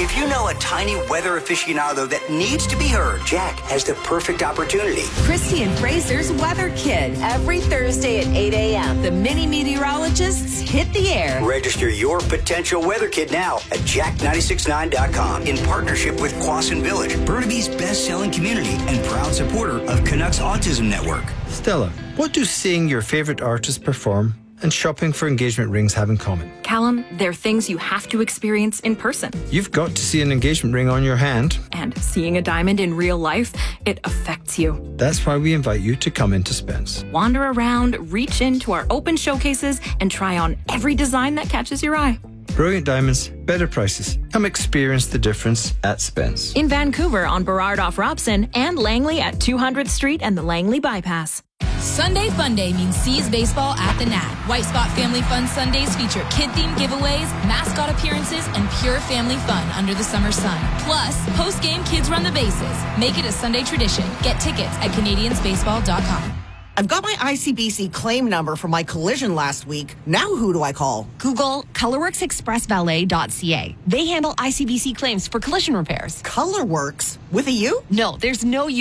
If you know a tiny weather aficionado that needs to be heard, Jack has the perfect opportunity. Christy and Fraser's Weather Kid. Every Thursday at 8 a.m. The mini meteorologists hit the air. Register your potential weather kid now at jack969.com in partnership with Quasin Village, Burnaby's best-selling community and proud supporter of Canucks Autism Network. Stella, what do seeing your favourite artist perform and shopping for engagement rings have in common? Callum, they're things you have to experience in person. You've got to see an engagement ring on your hand. And seeing a diamond in real life, it affects you. That's why we invite you to come into Spence. Wander around, reach into our open showcases, and try on every design that catches your eye. Brilliant diamonds, better prices. Come experience the difference at Spence. In Vancouver on Burrard off Robson and Langley at 200th Street and the Langley Bypass. Sunday Fun Day means C's baseball at the Nat. White Spot Family Fun Sundays feature kid-themed giveaways, mascot appearances, and pure family fun under the summer sun. Plus, post-game kids run the bases. Make it a Sunday tradition. Get tickets at CanadiansBaseball.com. I've got my ICBC claim number from my collision last week. Now who do I call? Google ColorworksExpressValet.ca. They handle ICBC claims for collision repairs. Colorworks? With a U? No, there's no U.